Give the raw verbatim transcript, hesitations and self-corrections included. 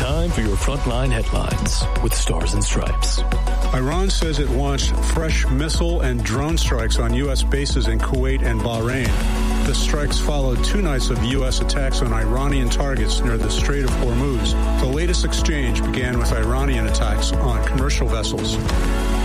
time for your Frontline headlines with Stars and Stripes. Iran says it launched fresh missile and drone strikes on U S bases in Kuwait and Bahrain. The strikes followed two nights of U S attacks on Iranian targets near the Strait of Hormuz. The latest exchange began with Iranian attacks on commercial vessels.